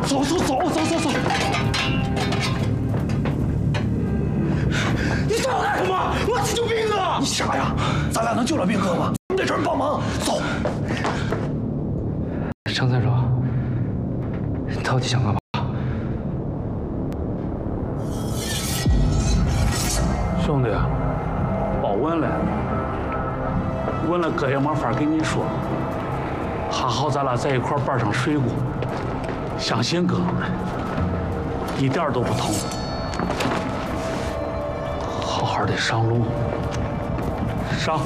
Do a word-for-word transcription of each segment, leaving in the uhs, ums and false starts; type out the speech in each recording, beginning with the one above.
走走走走走走！你找我干什么？我急救兵哥！你傻呀？咱俩能救了兵哥吗？你在这儿帮忙，走。 张三少，你到底想干嘛？ 兄弟，报问了，问了哥也没法跟你说。还好咱俩在一块伴上睡过，相信哥，一点都不疼。好好的上路，上！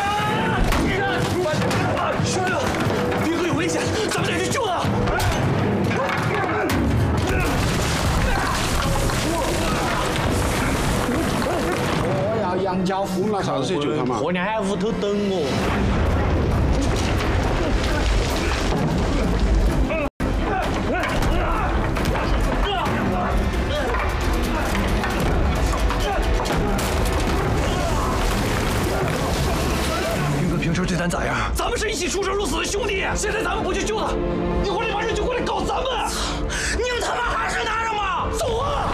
兄弟，兵哥有危险，咱们得去救他！ 我要养家糊口，啥子就他妈！ 婆娘还屋头等我。 平时对咱咋样？咱们是一起出生入死的兄弟，现在咱们不去救他，一会儿那帮人就过来搞咱们。你们他妈还是男人吗？走啊！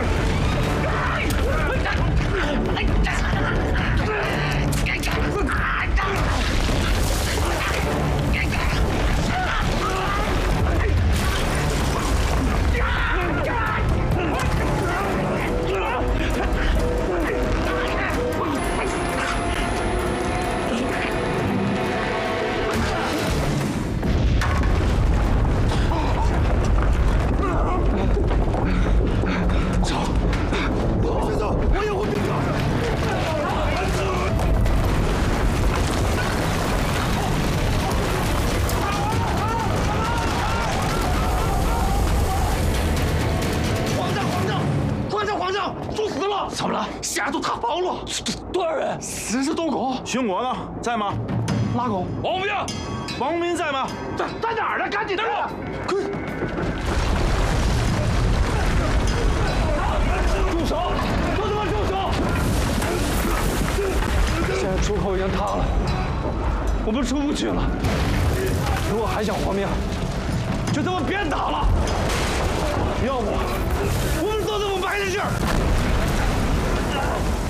怎么了？下都塌房了，多少人？四十多个。 熊国呢？在吗？ 哪个？ 王明，王明在吗？ 在在哪儿呢？赶紧的！快！住手！都他妈住手！现在出口已经塌了，我们出不去了。如果还想活命，就他妈别打了，要不我们都他妈埋下去。